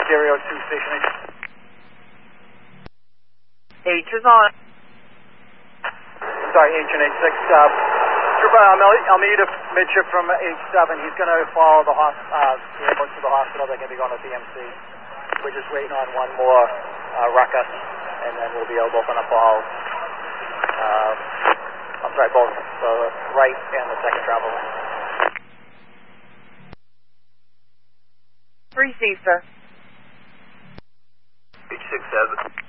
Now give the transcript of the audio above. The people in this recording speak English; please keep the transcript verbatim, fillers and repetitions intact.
Stereo two, Station H. H is on. Sorry, H and H six. Uh, Trooper Alme- Almeida, midship from H seven. He's going to follow the, hos- uh, the ambulance to the hospital. They're going to be going to B M C. We're just waiting on one more uh, ruckus, and then we'll be able to open up all. Uh, I'm sorry, both the right and the second travel lane. Receive, sir. H six seven.